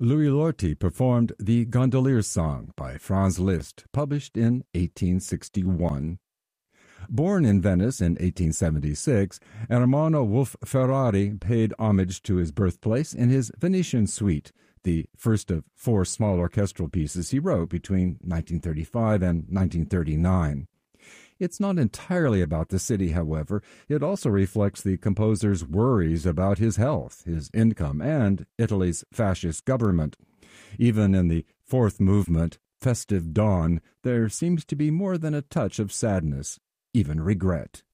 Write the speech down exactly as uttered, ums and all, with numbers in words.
Louis Lorty performed the Gondolier Song by Franz Liszt, published in eighteen sixty-one. Born in Venice in eighteen seventy-six, Ermanno Wolf-Ferrari paid homage to his birthplace in his Venetian Suite, the first of four small orchestral pieces he wrote between nineteen thirty-five and nineteen thirty-nine. It's not entirely about the city, however. It also reflects the composer's worries about his health, his income, and Italy's fascist government. Even in the fourth movement, Festive Dawn, there seems to be more than a touch of sadness, even regret.